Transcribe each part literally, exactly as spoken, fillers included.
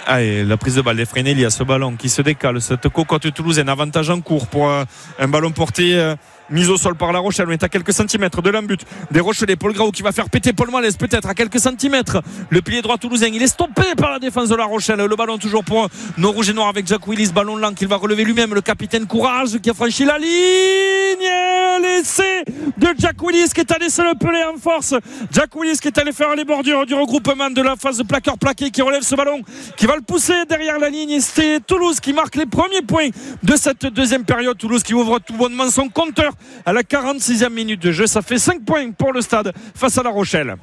Allez, la prise de balle d'Efrain Elia, ce ballon qui se décale, cette cocotte toulousaine, avantage en cours pour euh, un ballon porté euh, mise au sol par La Rochelle. On est à quelques centimètres de l'embut des Rochelais. Paul Graou qui va faire péter Paul Malès, peut-être à quelques centimètres. Le pilier droit toulousain, il est stoppé par la défense de La Rochelle. Le ballon toujours pour nos rouges et noirs avec Jack Willis, ballon lent qu'il va relever lui-même, le capitaine Courage qui a franchi la ligne. L'essai de Jack Willis qui est allé se le peler en force. Jack Willis qui est allé faire les bordures du regroupement de la phase de plaqueur plaqué, qui relève ce ballon, qui va le pousser derrière la ligne. Et c'est Toulouse qui marque les premiers points de cette deuxième période. Toulouse qui ouvre tout bonnement son compteur à la quarante-sixième minute de jeu. Ça fait cinq points pour le Stade face à La Rochelle.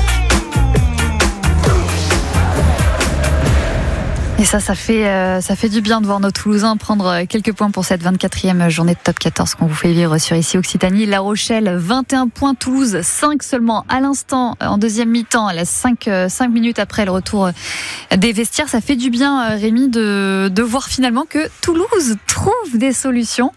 Et ça, ça fait, euh, ça fait du bien de voir nos Toulousains prendre quelques points pour cette vingt-quatrième journée de top quatorze qu'on vous fait vivre sur ici Occitanie. La Rochelle, vingt et un points, Toulouse, cinq seulement à l'instant en deuxième mi-temps, à la cinq, cinq minutes après le retour des vestiaires. Ça fait du bien, Rémi, de, de voir finalement que Toulouse trouve des solutions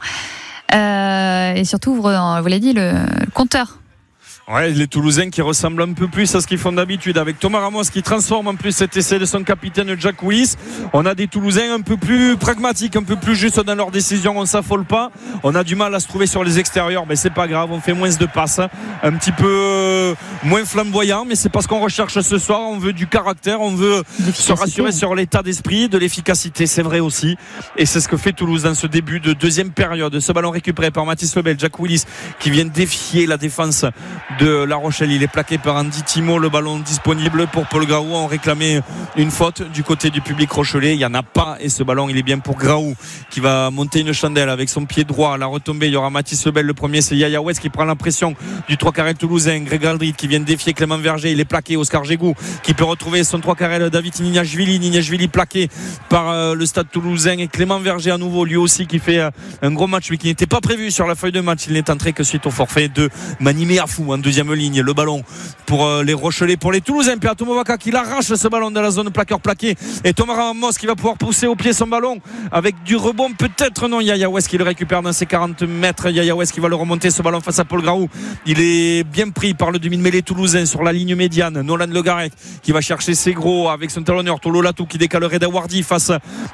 euh, et surtout ouvre, vous l'avez dit, le, le compteur. Ouais, les Toulousains qui ressemblent un peu plus à ce qu'ils font d'habitude, avec Thomas Ramos qui transforme en plus cet essai de son capitaine Jack Willis. On a des Toulousains un peu plus pragmatiques, un peu plus justes dans leurs décisions. On s'affole pas. On a du mal à se trouver sur les extérieurs, mais c'est pas grave. On fait moins de passes, un petit peu euh, moins flamboyant, mais c'est pas ce qu'on recherche ce soir. On veut du caractère, on veut se rassurer sur l'état d'esprit, de l'efficacité. C'est vrai aussi, et c'est ce que fait Toulouse dans ce début de deuxième période. Ce ballon récupéré par Mathis Lebel, Jack Willis qui vient défier la défense de La Rochelle. Il est plaqué par Andy Timo. Le ballon disponible pour Paul Graou. On réclamait une faute du côté du public rochelais. Il n'y en a pas, et ce ballon il est bien pour Graou qui va monter une chandelle avec son pied droit. La retombée, il y aura Mathis Lebel. Le premier, c'est Yaya West qui prend la pression du trois quarts toulousain. Greg Aldrit qui vient défier Clément Verger. Il est plaqué. Oscar Gégou qui peut retrouver son trois quarts. David Nignashvili. Nignashvili plaqué par euh, le Stade toulousain, et Clément Verger à nouveau, lui aussi qui fait euh, un gros match, mais qui n'était pas prévu sur la feuille de match. Il n'est entré que suite au forfait de Manimé Afou en deuxième ligne. Le ballon pour euh, les Rochelais, pour les Toulousains. Pierre Tomovaka qui l'arrache ce ballon de la zone plaqueur plaqué, et Thomas Ramos qui va pouvoir pousser au pied son ballon avec du rebond, peut-être non. Yaya West qui le récupère dans ses quarante mètres. Yaya West qui va le remonter ce ballon face à Paul Graou. Il est bien pris par le demi de mêlée toulousain sur la ligne médiane. Nolan Le Garec qui va chercher ses gros avec son talonneur Tolo Latou qui décalerait d'Awardi face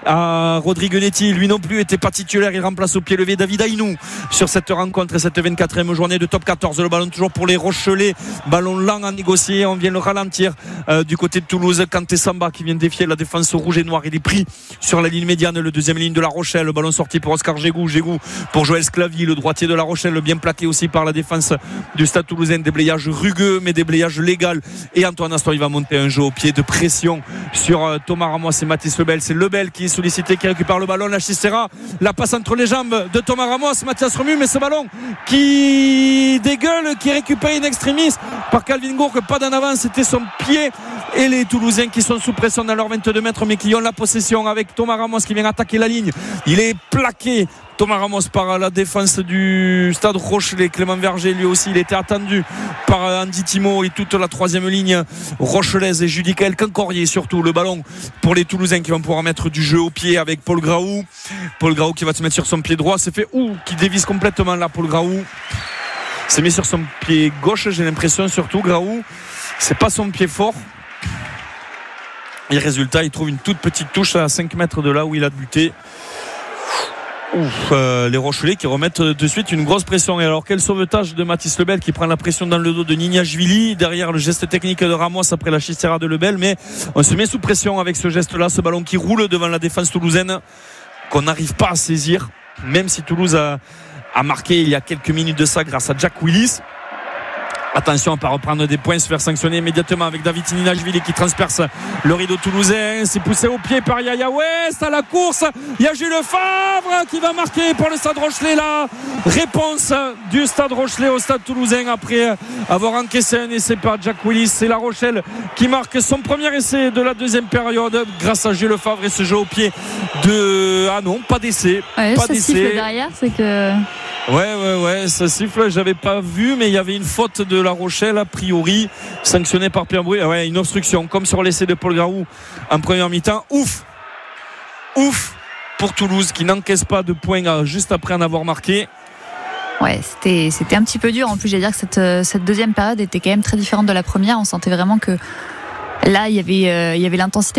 à Rodrigue Netti. Lui non plus était pas titulaire. Il remplace au pied levé David Aynou sur cette rencontre et cette vingt-quatrième journée de top quatorze. Le ballon toujours pour les Rochelais. Ballon lent à négocier, on vient le ralentir euh, du côté de Toulouse. Kanté Samba qui vient défier la défense rouge et noire. Il est pris sur la ligne médiane, le deuxième ligne de La Rochelle. Le ballon sorti pour Oscar Gégou. Gégou pour Joël Sclavy, le droitier de La Rochelle, bien plaqué aussi par la défense du Stade toulousain. Déblayage rugueux mais déblayage légal. Et Antoine Astor, il va monter un jeu au pied de pression sur euh, Thomas Ramos et Mathis Lebel. C'est Lebel qui est sollicité, qui récupère le ballon. La Chissera, la passe entre les jambes de Thomas Ramos. Mathias Remu, mais ce ballon qui dégueule, qui récupère in extremis par Calvin Gourque, pas d'en avant, c'était son pied. Et les Toulousains qui sont sous pression dans leurs vingt-deux mètres, mais qui ont la possession avec Thomas Ramos qui vient attaquer la ligne. Il est plaqué, Thomas Ramos, par la défense du Stade Rochelais. Clément Verger, lui aussi, il était attendu par Andy Timo et toute la troisième ligne rochelaise, et Judicaël Cancorier surtout. Le ballon pour les Toulousains qui vont pouvoir mettre du jeu au pied avec Paul Graou. Paul Graou qui va se mettre sur son pied droit. C'est fait, ouh, qui dévisse complètement là, Paul Graou. C'est mis sur son pied gauche, j'ai l'impression, surtout Graou. C'est pas son pied fort. Et résultat, il trouve une toute petite touche à cinq mètres de là où il a buté. Ouf, euh, les Rochelais qui remettent de suite une grosse pression. Et alors, quel sauvetage de Mathis Lebel qui prend la pression dans le dos de Nignashvili, derrière le geste technique de Ramos après la chistera de Lebel. Mais on se met sous pression avec ce geste-là, ce ballon qui roule devant la défense toulousaine qu'on n'arrive pas à saisir, même si Toulouse a, a marqué il y a quelques minutes de ça grâce à Jack Willis. Attention à ne pas reprendre des points, se faire sanctionner immédiatement avec David Nignashvili qui transperce le rideau toulousain. C'est poussé au pied par Yaya West à la course. Il y a Jules Favre qui va marquer pour le Stade Rochelais. La réponse du Stade Rochelais au Stade toulousain après avoir encaissé un essai par Jack Willis. C'est La Rochelle qui marque son premier essai de la deuxième période grâce à Jules Favre et ce jeu au pied de... Ah non, pas d'essai. Ouais, pas ça d'essai. siffle derrière, c'est que... Ouais, ouais, ouais, ça siffle. J'avais pas vu, mais il y avait une faute de La Rochelle, a priori, sanctionnée par Pierre Bruy. Ouais, une obstruction, comme sur l'essai de Paul Graou en première mi-temps. Ouf! Ouf! Pour Toulouse, qui n'encaisse pas de points juste après en avoir marqué. Ouais, c'était, c'était un petit peu dur. En plus, j'allais dire que cette, cette deuxième période était quand même très différente de la première. On sentait vraiment que là, il y avait, euh, il y avait l'intensité